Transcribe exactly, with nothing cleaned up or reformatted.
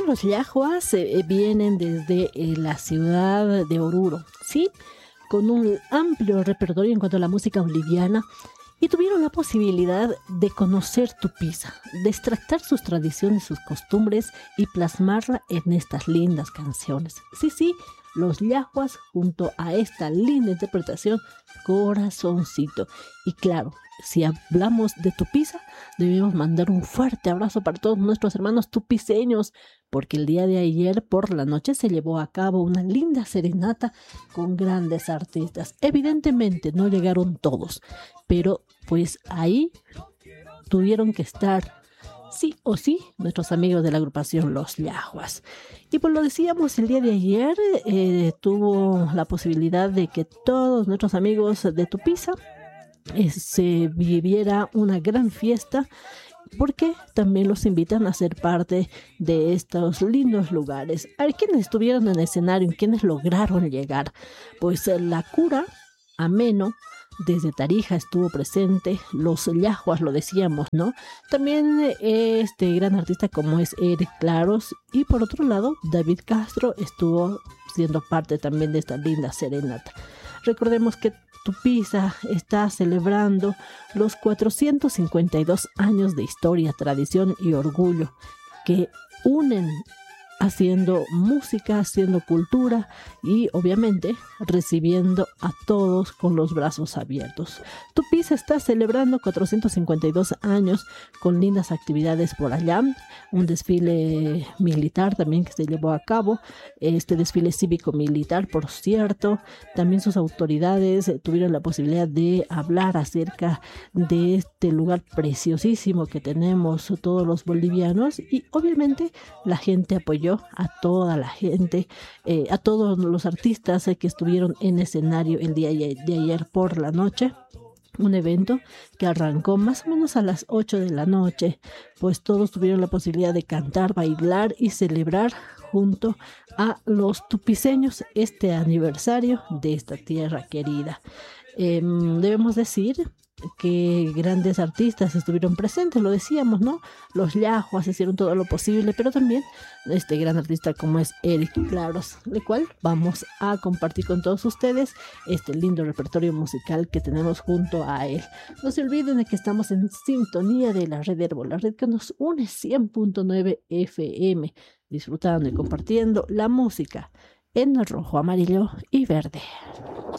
los yahuas eh, vienen desde eh, la ciudad de Oruro, ¿sí? Con un amplio repertorio en cuanto a la música boliviana y tuvieron la posibilidad de conocer Tupiza, de extractar sus tradiciones, sus costumbres y plasmarla en estas lindas canciones. Sí, sí, los yahuas junto a esta linda interpretación, Corazoncito. Y claro, si hablamos de Tupiza, debemos mandar un fuerte abrazo para todos nuestros hermanos tupiceños, porque el día de ayer por la noche se llevó a cabo una linda serenata con grandes artistas. Evidentemente no llegaron todos, pero pues ahí tuvieron que estar sí o sí nuestros amigos de la agrupación Los Yahuas. Y pues lo decíamos, el día de ayer eh, tuvo la posibilidad de que todos nuestros amigos de Tupiza eh, se viviera una gran fiesta, porque también los invitan a ser parte de estos lindos lugares. A quienes estuvieron en el escenario, quienes lograron llegar, pues la cura Ameno desde Tarija estuvo presente, los yahuas lo decíamos, ¿no? También eh, este gran artista como es Eric Claros, y por otro lado David Castro estuvo siendo parte también de esta linda serenata. Recordemos que Tupiza está celebrando los cuatrocientos cincuenta y dos años de historia, tradición y orgullo que unen haciendo música, haciendo cultura y obviamente recibiendo a todos con los brazos abiertos. Tupiza está celebrando cuatrocientos cincuenta y dos años con lindas actividades por allá, un desfile militar también que se llevó a cabo, este desfile cívico-militar, por cierto. También sus autoridades eh, tuvieron la posibilidad de hablar acerca de este lugar preciosísimo que tenemos todos los bolivianos, y obviamente la gente apoyó a toda la gente, eh, a todos los artistas eh, que estuvieron en escenario el día de ayer por la noche. Un evento que arrancó más o menos a las ocho de la noche, pues todos tuvieron la posibilidad de cantar, bailar y celebrar junto a los tupiceños este aniversario de esta tierra querida. Eh, debemos decir que grandes artistas estuvieron presentes, lo decíamos, ¿no? Los yahuas hicieron todo lo posible, pero también este gran artista como es Eric Claros, el cual vamos a compartir con todos ustedes este lindo repertorio musical que tenemos junto a él. No se olviden de que estamos en sintonía de la red Herbo, la red que nos une cien punto nueve F M, disfrutando y compartiendo la música en rojo, amarillo y verde.